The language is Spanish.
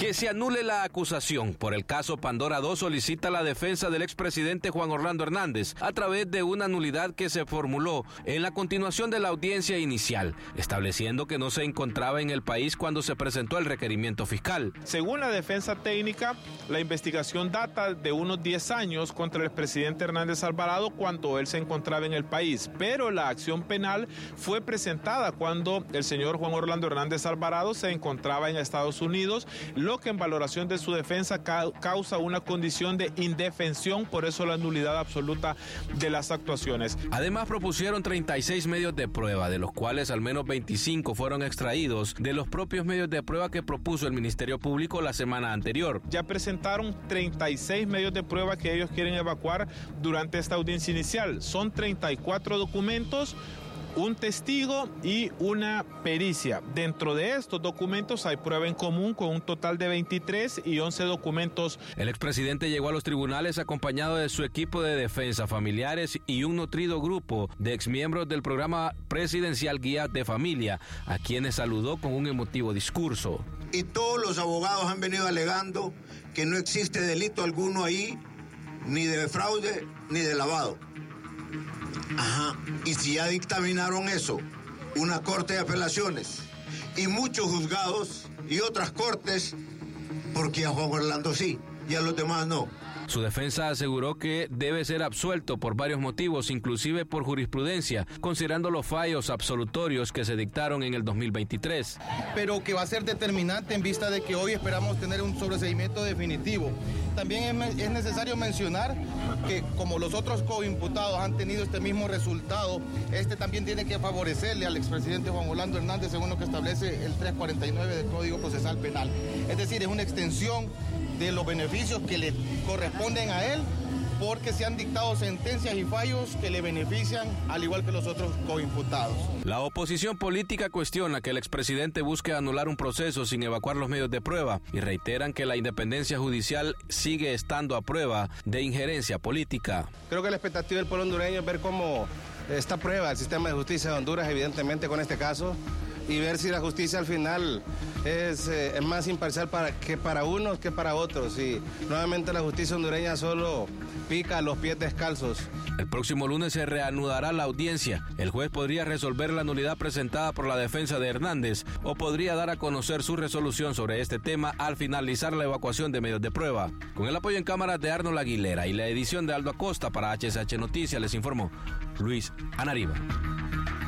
Que se anule la acusación por el caso Pandora 2 solicita la defensa del expresidente Juan Orlando Hernández a través de una nulidad que se formuló en la continuación de la audiencia inicial, estableciendo que no se encontraba en el país cuando se presentó el requerimiento fiscal. Según la defensa técnica, la investigación data de unos 10 años contra el expresidente Hernández Alvarado cuando él se encontraba en el país, pero la acción penal fue presentada cuando el señor Juan Orlando Hernández Alvarado se encontraba en Estados Unidos, lo que en valoración de su defensa causa una condición de indefensión, por eso la nulidad absoluta de las actuaciones. Además propusieron 36 medios de prueba, de los cuales al menos 25 fueron extraídos de los propios medios de prueba que propuso el Ministerio Público la semana anterior. Ya presentaron 36 medios de prueba que ellos quieren evacuar durante esta audiencia inicial. Son 34 documentos, un testigo y una pericia. Dentro de estos documentos hay prueba en común con un total de 23 y 11 documentos. El expresidente llegó a los tribunales acompañado de su equipo de defensa, familiares y un nutrido grupo de exmiembros del programa presidencial Guía de Familia, a quienes saludó con un emotivo discurso. Y todos los abogados han venido alegando que no existe delito alguno ahí, ni de fraude ni de lavado. Ajá, y si ya dictaminaron eso, una corte de apelaciones y muchos juzgados y otras cortes, porque a Juan Orlando sí y a los demás no. Su defensa aseguró que debe ser absuelto por varios motivos, inclusive por jurisprudencia, considerando los fallos absolutorios que se dictaron en el 2023. Pero que va a ser determinante en vista de que hoy esperamos tener un sobreseimiento definitivo. También es necesario mencionar que como los otros coimputados han tenido este mismo resultado, este también tiene que favorecerle al expresidente Juan Orlando Hernández según lo que establece el 349 del Código Procesal Penal. Es decir, es una extensión de los beneficios que le corresponden a él, porque se han dictado sentencias y fallos que le benefician al igual que los otros coimputados. La oposición política cuestiona que el expresidente busque anular un proceso sin evacuar los medios de prueba y reiteran que la independencia judicial sigue estando a prueba de injerencia política. Creo que la expectativa del pueblo hondureño es ver cómo esta prueba el sistema de justicia de Honduras, evidentemente con este caso, y ver si la justicia al final es más imparcial para unos que para otros. Y nuevamente la justicia hondureña solo pica a los pies descalzos. El próximo lunes se reanudará la audiencia. El juez podría resolver la nulidad presentada por la defensa de Hernández o podría dar a conocer su resolución sobre este tema al finalizar la evacuación de medios de prueba. Con el apoyo en cámara de Arnold Aguilera y la edición de Aldo Acosta para HSH Noticias, les informó Luis Anariba.